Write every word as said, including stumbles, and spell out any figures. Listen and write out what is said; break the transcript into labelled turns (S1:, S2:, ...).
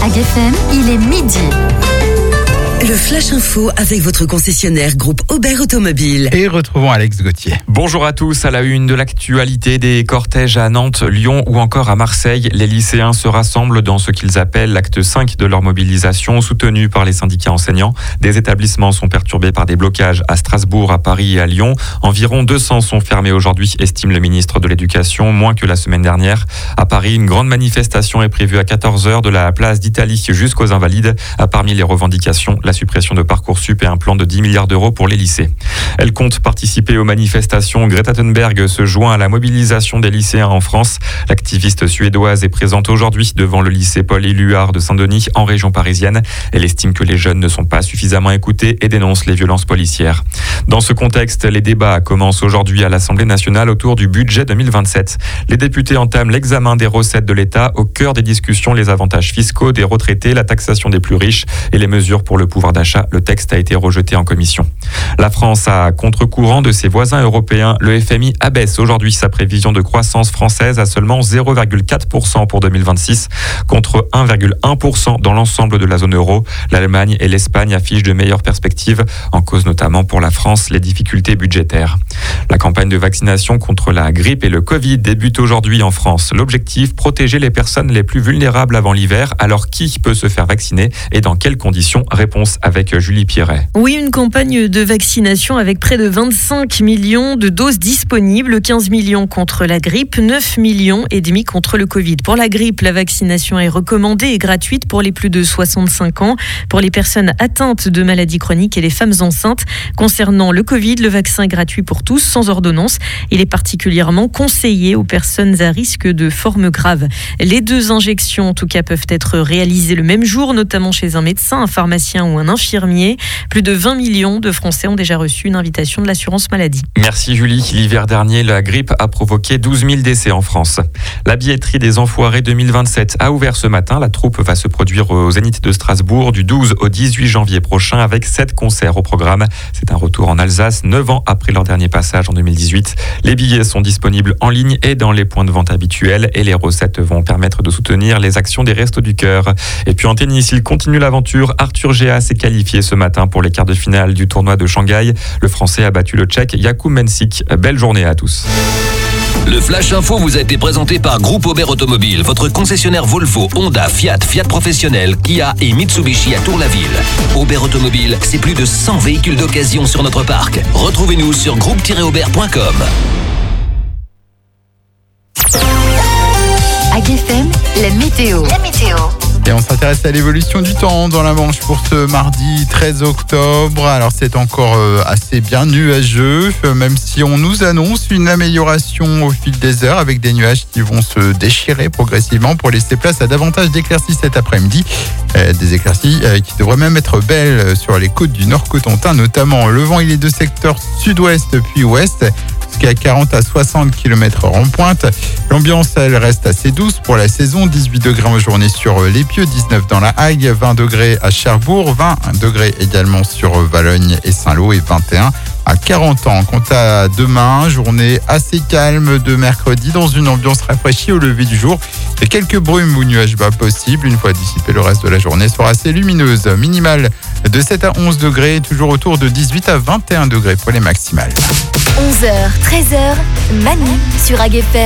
S1: Ag F M, il est midi.
S2: Le Flash Info avec votre concessionnaire groupe Aubert Automobile.
S3: Et retrouvons Alex Gauthier.
S4: Bonjour à tous, à la une de l'actualité, des cortèges à Nantes, Lyon ou encore à Marseille. Les lycéens se rassemblent dans ce qu'ils appellent l'acte cinq de leur mobilisation, soutenu par les syndicats enseignants. Des établissements sont perturbés par des blocages à Strasbourg, à Paris et à Lyon. Environ deux cents sont fermés aujourd'hui, estime le ministre de l'Éducation, moins que la semaine dernière. À Paris, une grande manifestation est prévue à quatorze heures de la place d'Italie jusqu'aux Invalides. Parmi les revendications, la suppression de Parcoursup et un plan de dix milliards d'euros pour les lycées. Elle compte participer aux manifestations. Greta Thunberg se joint à la mobilisation des lycéens en France. L'activiste suédoise est présente aujourd'hui devant le lycée Paul-Éluard de Saint-Denis en région parisienne. Elle estime que les jeunes ne sont pas suffisamment écoutés et dénonce les violences policières. Dans ce contexte, les débats commencent aujourd'hui à l'Assemblée nationale autour du budget deux mille vingt-sept. Les députés entament l'examen des recettes de l'État. Au cœur des discussions, les avantages fiscaux des retraités, la taxation des plus riches et les mesures pour le pouvoir d'achat. Le texte a été rejeté en commission. La France, à contre-courant de ses voisins européens, le F M I abaisse aujourd'hui sa prévision de croissance française à seulement zéro virgule quatre pour cent pour deux mille vingt-six, contre un virgule un pour cent dans l'ensemble de la zone euro. L'Allemagne et l'Espagne affichent de meilleures perspectives, en cause notamment pour la France les difficultés budgétaires. La campagne de vaccination contre la grippe et le Covid débute aujourd'hui en France. L'objectif, protéger les personnes les plus vulnérables avant l'hiver. Alors qui peut se faire vacciner et dans quelles conditions? Réponse avec Julie Pierret.
S5: Oui, une campagne de vaccination avec près de vingt-cinq millions de doses disponibles, quinze millions contre la grippe, neuf millions et demi contre le Covid. Pour la grippe, la vaccination est recommandée et gratuite pour les plus de soixante-cinq ans, pour les personnes atteintes de maladies chroniques et les femmes enceintes. Concernant le Covid, le vaccin est gratuit pour tous, sans ordonnance. Il est particulièrement conseillé aux personnes à risque de formes graves. Les deux injections, en tout cas, peuvent être réalisées le même jour, notamment chez un médecin, un pharmacien ou un infirmier. Plus de vingt millions de Français ont déjà reçu une invitation de l'assurance maladie.
S4: Merci Julie. L'hiver dernier, la grippe a provoqué douze mille décès en France. La billetterie des Enfoirés deux mille vingt-sept a ouvert ce matin. La troupe va se produire au Zénith de Strasbourg du douze au dix-huit janvier prochain avec sept concerts au programme. C'est un retour en Alsace, neuf ans après leur dernier passage en deux mille dix-huit. Les billets sont disponibles en ligne et dans les points de vente habituels et les recettes vont permettre de soutenir les actions des Restos du Cœur. Et puis en tennis, il continue l'aventure. Arthur Géas s'est qualifié ce matin pour les quarts de finale du tournoi de Shanghai. Le Français a battu le Tchèque Jakub Mensik. Belle journée à tous.
S6: Le Flash Info vous a été présenté par Groupe Aubert Automobile, votre concessionnaire Volvo, Honda, Fiat, Fiat Professionnel, Kia et Mitsubishi à Tour-la-Ville. Aubert Automobile, c'est plus de cent véhicules d'occasion sur notre parc. Retrouvez-nous sur groupe tiret aubert point com.
S1: Ag F M, la météo. La météo.
S3: Et on s'intéresse à l'évolution du temps dans la Manche pour ce mardi treize octobre. Alors c'est encore assez bien nuageux, même si on nous annonce une amélioration au fil des heures avec des nuages qui vont se déchirer progressivement pour laisser place à davantage d'éclaircies cet après-midi. Des éclaircies qui devraient même être belles sur les côtes du Nord Cotentin notamment. Le vent il est de secteur sud-ouest puis ouest, jusqu'à quarante à soixante kilomètres heure en pointe. L'ambiance, elle reste assez douce pour la saison. dix-huit degrés en journée sur les Pieux, dix-neuf dans la Hague, vingt degrés à Cherbourg, vingt degrés également sur Valogne et Saint-Lô et vingt et un à quarante ans. Quant à demain, journée assez calme de mercredi dans une ambiance rafraîchie au lever du jour. Et quelques brumes ou nuages bas possibles. Une fois dissipé, le reste de la journée sera assez lumineuse. Minimale de sept à onze degrés, toujours autour de dix-huit à vingt et un degrés pour les maximales.
S1: onze heures, treize heures, Manu sur Ag F M.